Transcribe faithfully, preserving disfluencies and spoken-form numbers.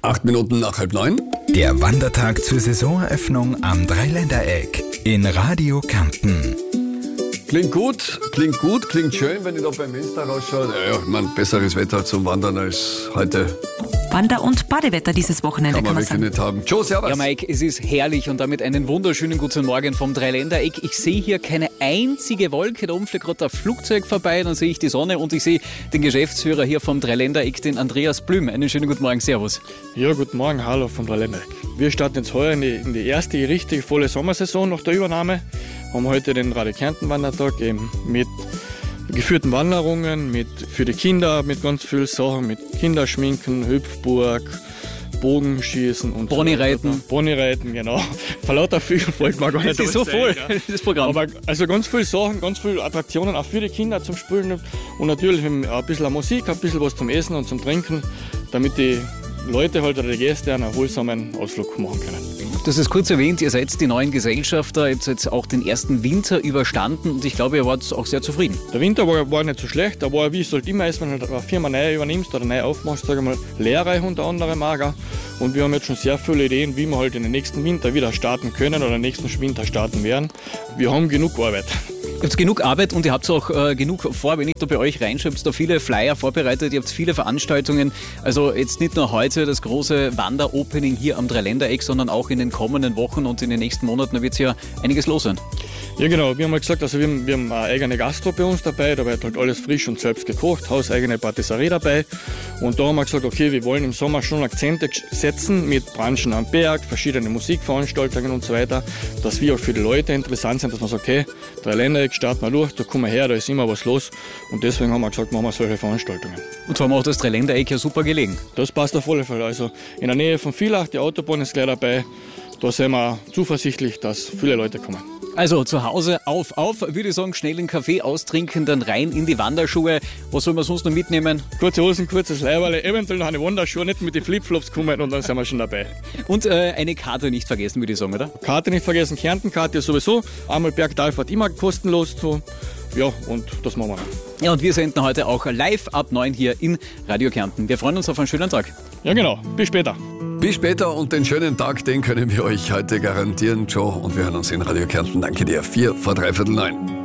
Acht Minuten nach halb neun. Der Wandertag zur Saisoneröffnung am Dreiländereck in Radio Kärnten. Klingt gut, klingt gut, klingt schön, wenn ich da beim Fenster rausschaue. Ja, ja, ich meine, besseres Wetter zum Wandern als heute Wander- und Badewetter dieses Wochenende, kann man, kann man wirklich sagen. nicht haben. Joe, servus. Ja, Mike, es ist herrlich und damit einen wunderschönen guten Morgen vom Dreiländereck. Ich sehe hier keine einzige Wolke, da oben fliegt gerade ein Flugzeug vorbei, dann sehe ich die Sonne und ich sehe den Geschäftsführer hier vom Dreiländereck, den Andreas Blüm. Einen schönen guten Morgen, servus. Ja, guten Morgen, hallo vom Dreiländereck. Wir starten jetzt heuer in die, in die erste richtige volle Sommersaison nach der Übernahme. Haben heute den Radio Kärnten Wandertag eben mit geführten Wanderungen, mit, für die Kinder mit ganz vielen Sachen, mit Kinderschminken, Hüpfburg, Bogenschießen und Ponyreiten. So Ponyreiten, genau. Vor lauter viel folgt man gar nicht. Das ist so voll, das Programm. Aber also ganz viele Sachen, ganz viele Attraktionen auch für die Kinder zum Spielen und natürlich ein bisschen Musik, ein bisschen was zum Essen und zum Trinken, damit die Leute halt oder die Gäste einen erholsamen Ausflug machen können. Du hast es kurz erwähnt, ihr seid die neuen Gesellschafter, ihr habt jetzt auch den ersten Winter überstanden und ich glaube, ihr wart auch sehr zufrieden. Der Winter war, war nicht so schlecht, da war, wie es halt immer ist, wenn du eine Firma neu übernimmst oder neu aufmachst, sage ich mal, lehrreich unter anderem auch. Und wir haben jetzt schon sehr viele Ideen, wie wir halt in den nächsten Winter wieder starten können oder den nächsten Winter starten werden. Wir haben genug Arbeit. Ihr habt genug Arbeit und ihr habt auch äh, genug vor, wenn ich da bei euch reinschaue, habt da viele Flyer vorbereitet, ihr habt viele Veranstaltungen, also jetzt nicht nur heute das große Wanderopening hier am Dreiländereck, sondern auch in den kommenden Wochen und in den nächsten Monaten, da wird es ja einiges los sein. Ja genau, wir haben halt gesagt, also wir haben, wir haben eine eigene Gastro bei uns dabei, da wird halt alles frisch und selbst gekocht, hauseigene Patisserie dabei und da haben wir gesagt, okay, wir wollen im Sommer schon Akzente setzen mit Branchen am Berg, verschiedene Musikveranstaltungen und so weiter, dass wir auch für die Leute interessant sind, dass man sagt, hey, Dreiländereck, starten wir durch, da kommen wir her, da ist immer was los und deswegen haben wir gesagt, machen wir solche Veranstaltungen. Und zwar macht das Dreiländereck ja super gelegen. Das passt auf alle Fälle, also in der Nähe von Villach, die Autobahn ist gleich dabei, da sind wir zuversichtlich, dass viele Leute kommen. Also zu Hause auf, auf, würde ich sagen, schnell einen Kaffee austrinken, dann rein in die Wanderschuhe. Was soll man sonst noch mitnehmen? Kurze Hosen, kurzes Leiberle, eventuell noch eine Wanderschuhe, nicht mit den Flipflops kommen und dann sind wir schon dabei. Und äh, eine Karte nicht vergessen, würde ich sagen, oder? Karte nicht vergessen, Kärntenkarte sowieso. Einmal Bergtalfahrt immer kostenlos. So. Ja, und das machen wir. Ja, und wir senden heute auch live ab neun hier in Radio Kärnten. Wir freuen uns auf einen schönen Tag. Ja, genau. Bis später. Bis später und den schönen Tag, den können wir euch heute garantieren, Joe. Und wir hören uns in Radio Kärnten. Danke dir. Vier vor dreiviertel neun.